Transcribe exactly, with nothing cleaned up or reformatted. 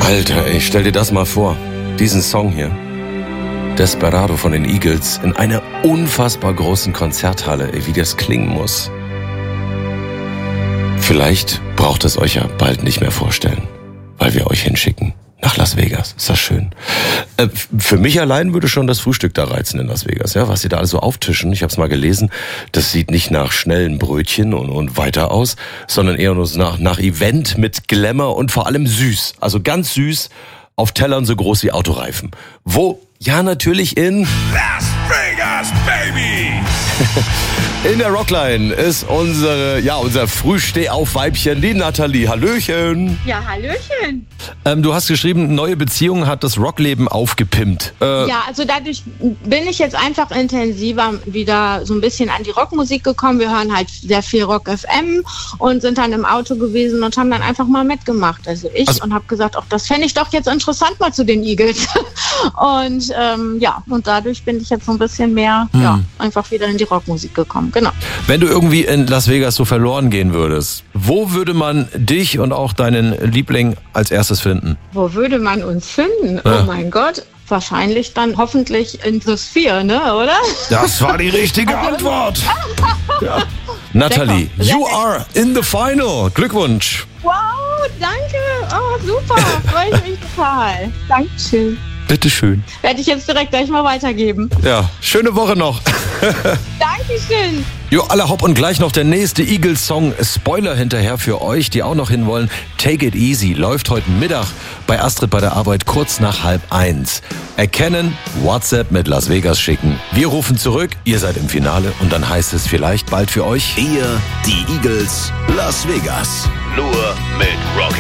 Alter, ey, stell dir das mal vor. Diesen Song hier. Desperado von den Eagles in einer unfassbar großen Konzerthalle, ey, wie das klingen muss. Vielleicht braucht es euch ja bald nicht mehr vorstellen, weil wir euch hinschicken nach Las Vegas. Ist das schön. Äh, für mich allein würde schon das Frühstück da reizen in Las Vegas. Ja, was sie da alles so auftischen. Ich habe es mal gelesen. Das sieht nicht nach schnellen Brötchen und, und weiter aus, sondern eher nur nach, nach Event mit Glamour und vor allem süß. Also ganz süß auf Tellern so groß wie Autoreifen. Wo? Ja, natürlich in Las Vegas, baby! In der Rockline ist unsere, ja, unser Frühstehauf-Weibchen, die Nathalie. Hallöchen. Ja, Hallöchen. Ähm, du hast geschrieben, neue Beziehung hat das Rockleben aufgepimpt. Äh, Ja, also dadurch bin ich jetzt einfach intensiver wieder so ein bisschen an die Rockmusik gekommen. Wir hören halt sehr viel Rock F M und sind dann im Auto gewesen und haben dann einfach mal mitgemacht. Also ich Also- und habe gesagt, ach, das fände ich doch jetzt interessant mal zu den Eagles. Und ähm, ja, und dadurch bin ich jetzt so ein bisschen mehr, Hm. ja, einfach wieder in die Rockmusik gekommen. Genau. Wenn du irgendwie in Las Vegas so verloren gehen würdest, wo würde man dich und auch deinen Liebling als erstes finden? Wo würde man uns finden? Ja. Oh mein Gott. Wahrscheinlich dann hoffentlich in The Sphere, ne, oder? Das war die richtige Antwort. Ja. Nathalie, Lecker. you are in the final. Glückwunsch. Wow, danke. Oh, super. Freue ich mich total. Dankeschön. Bitteschön. Werde ich jetzt direkt gleich mal weitergeben. Ja, schöne Woche noch. Dankeschön. Jo, alle hopp und gleich noch der nächste Eagles-Song. Spoiler hinterher für euch, die auch noch hinwollen. Take It Easy läuft heute Mittag bei Astrid bei der Arbeit kurz nach halb eins. Erkennen, WhatsApp mit Las Vegas schicken. Wir rufen zurück, ihr seid im Finale und dann heißt es vielleicht bald für euch. Ihr, die Eagles, Las Vegas. Nur mit Rock